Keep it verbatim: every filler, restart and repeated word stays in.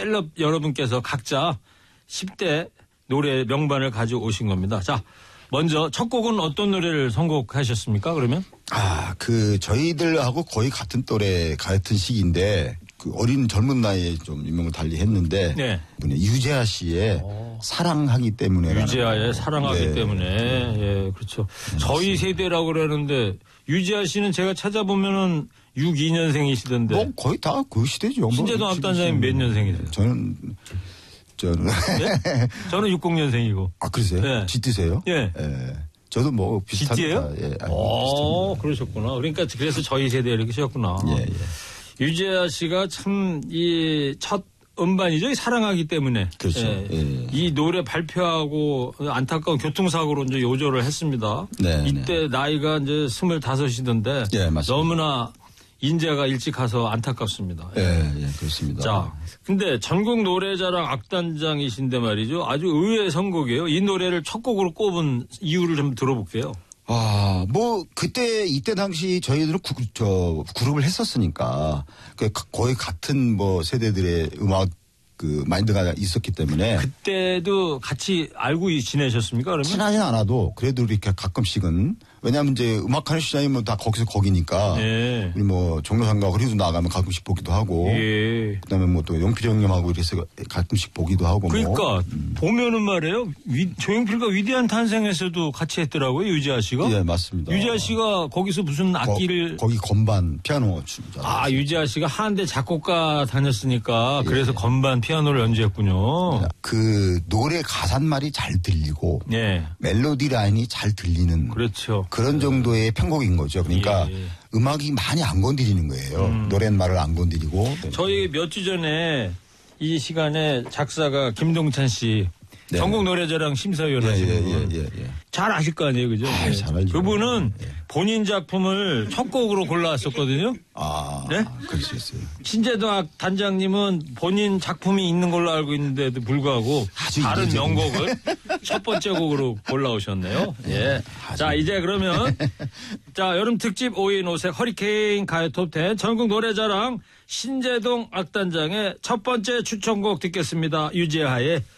셀럽 여러분께서 각자 십 대 노래 명반을 가져오신 겁니다. 자, 먼저 첫 곡은 어떤 노래를 선곡하셨습니까, 그러면? 아, 그, 저희들하고 거의 같은 또래, 같은 시기인데, 그 어린 젊은 나이에 좀 유명을 달리 했는데, 네. 유재하 씨의 오. 사랑하기 때문에. 유재하의 사랑하기 네. 때문에. 예, 그렇죠. 네, 저희 맞습니다. 세대라고 그러는데, 유재하 씨는 제가 찾아보면은 육십이 년생이시던데. 뭐 거의 다 그 시대죠. 신재동 악단장님 몇 년생이세요? 저는, 저는. 네? 저는 육십 년생이고. 아, 그러세요? 네. 쥐띠세요? 예. 예. 저도 뭐 비슷합니다. 쥐띠예요? 예. 어, 그러셨구나. 그러니까 그래서 저희 세대에 이렇게 셨구나. 예, 예. 유재하 씨가 참 이 첫 음반이죠. 사랑하기 때문에. 그렇죠. 예. 예. 이 노래 발표하고 안타까운 교통사고로 이제 요절을 했습니다. 네. 이때 네. 나이가 이제 스물다섯이던데. 예, 맞습니다. 너무나 인재가 일찍 가서 안타깝습니다. 예, 예, 그렇습니다. 자, 근데 전국 노래자랑 악단장이신데 말이죠. 아주 의외의 선곡이에요. 이 노래를 첫 곡으로 꼽은 이유를 좀 들어볼게요. 아, 뭐, 그때, 이때 당시 저희들은 구, 저, 그룹을 했었으니까, 그 거의 같은 뭐 세대들의 음악 그 마인드가 있었기 때문에. 그때도 같이 알고 지내셨습니까, 그러면? 친하진 않아도 그래도 이렇게 가끔씩은. 왜냐하면 이제 음악하는 시장이 뭐 다 거기서 거기니까. 예. 우리 뭐 종로상가 그래도 나가면 가끔씩 보기도 하고. 예. 그다음에 뭐 또 용필 형님하고 이래서 가끔씩 보기도 하고. 그러니까 뭐. 음. 보면은 말이에요. 위, 조용필과 위대한 탄생에서도 같이 했더라고요, 유재하 씨가. 예, 맞습니다. 유재하 씨가 거기서 무슨 악기를. 거, 거기 건반, 피아노 춤이죠. 아, 유재하 씨가 한대 작곡가 다녔으니까 예. 그래서 건반, 피아노를 연주했군요. 그 노래 가사말이 잘 들리고. 예. 멜로디 라인이 잘 들리는. 그렇죠. 그런 정도의 편곡인 거죠. 그러니까 예. 음악이 많이 안 건드리는 거예요. 음. 노랫말을 안 건드리고. 저희 몇 주 전에 이 시간에 작사가 김동찬 씨 네. 전국 노래자랑 심사위원 예, 하시는 예, 분. 예, 예, 예. 잘 아실 거 아니에요, 그죠? 아, 잘 알죠. 그분은 예. 본인 작품을 첫 곡으로 골라왔었거든요. 아, 네? 그럴 수 있어요. 신재동 단장님은 본인 작품이 있는 걸로 알고 있는데도 불구하고 다른 이례적인. 명곡을 첫 번째 곡으로 골라오셨네요. 예. 자, 이제 그러면 자, 여름 특집 오인 오색 허리케인 가요 톱텐 전국 노래자랑 신재동 악단장의 첫 번째 추천곡 듣겠습니다. 유재하의